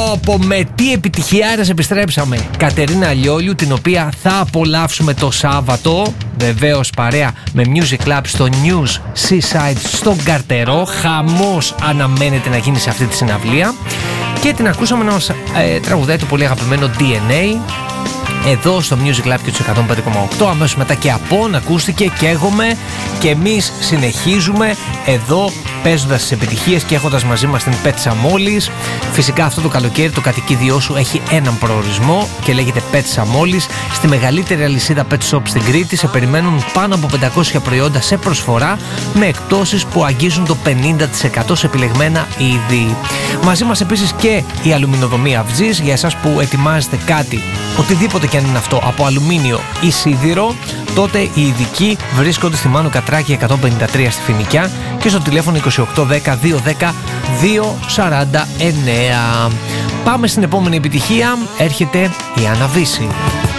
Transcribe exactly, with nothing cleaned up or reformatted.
Πω με τι επιτυχιάρες επιστρέψαμε. Κατερίνα Λιόλιου, την οποία θα απολαύσουμε το Σάββατο, βεβαίως παρέα με Music Club στο News Seaside στον Καρτερό. Χαμός αναμένεται να γίνει σε αυτή τη συναυλία. Και την ακούσαμε να μας ε, τραγουδάει το πολύ αγαπημένο ντι εν έι εδώ στο Music Club και του εκατόν πέντε κόμμα οκτώ. Αμέσως μετά και από να ακούστηκε «Καίγομαι», και εμείς συνεχίζουμε εδώ παίζοντας τις επιτυχίες και έχοντας μαζί μας την Πέτσα Μόλις. Φυσικά αυτό το καλοκαίρι το κατοικίδιό σου έχει έναν προορισμό και λέγεται Πέτσα Μόλις. Στη μεγαλύτερη αλυσίδα Pet Shop στην Κρήτη σε περιμένουν πάνω από πεντακόσια προϊόντα σε προσφορά με εκπτώσεις που αγγίζουν το πενήντα τοις εκατό σε επιλεγμένα είδη. Μαζί μας επίσης και η αλουμινοδομία Αυτζής για εσάς που ετοιμάζετε κάτι, οτιδήποτε και αν είναι αυτό, από αλουμίνιο ή σίδηρο. Τότε οι ειδικοί βρίσκονται στη Μάνου Κατράκη εκατόν πενήντα τρία στη Φοινικιά και στο τηλέφωνο είκοσι οκτώ δέκα διακόσια δέκα διακόσια σαράντα εννέα. Πάμε στην επόμενη επιτυχία. Έρχεται η Αναβίση.